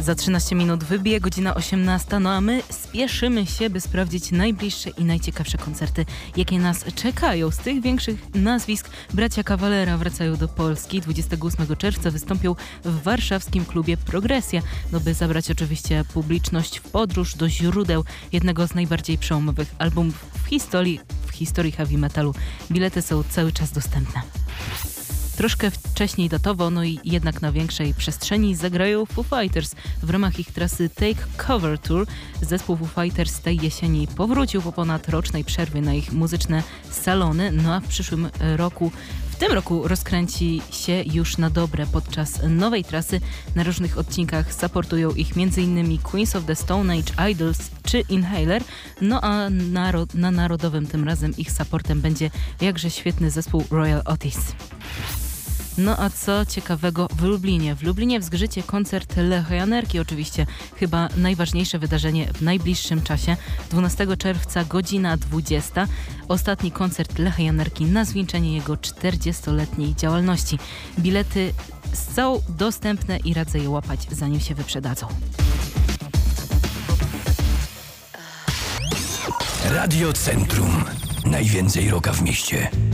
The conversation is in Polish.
Za 13 minut wybije godzina 18, no a my spieszymy się, by sprawdzić najbliższe i najciekawsze koncerty, jakie nas czekają. Z tych większych nazwisk bracia Cavalera wracają do Polski. 28 czerwca wystąpią w warszawskim klubie Progresja, no by zabrać oczywiście publiczność w podróż do źródeł jednego z najbardziej przełomowych albumów w historii heavy metalu. Bilety są cały czas dostępne. Troszkę wcześniej datowo, no i jednak na większej przestrzeni zagrają Foo Fighters. W ramach ich trasy Take Cover Tour zespół Foo Fighters tej jesieni powrócił po ponad rocznej przerwie na ich muzyczne salony, no a w tym roku rozkręci się już na dobre. Podczas nowej trasy na różnych odcinkach supportują ich m.in. Queens of the Stone Age, Idols czy Inhaler, no a na narodowym tym razem ich supportem będzie jakże świetny zespół Royal Otis. No a co ciekawego w Lublinie? W Lublinie w Zgrzycie koncert Lecha Janerki, oczywiście chyba najważniejsze wydarzenie w najbliższym czasie. 12 czerwca, godzina 20. Ostatni koncert Lecha Janerki na zwieńczenie jego 40-letniej działalności. Bilety są dostępne i radzę je łapać, zanim się wyprzedadzą. Radio Centrum. Najwięcej rocka w mieście.